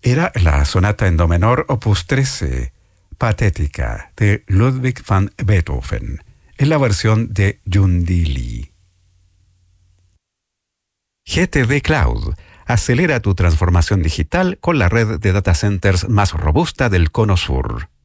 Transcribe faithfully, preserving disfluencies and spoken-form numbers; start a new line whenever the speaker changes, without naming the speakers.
Era la sonata en do menor opus trece, Patética, de Ludwig van Beethoven, en la versión de Yundili. G T D Cloud acelera tu transformación digital con la red de data centers más robusta del Cono Sur.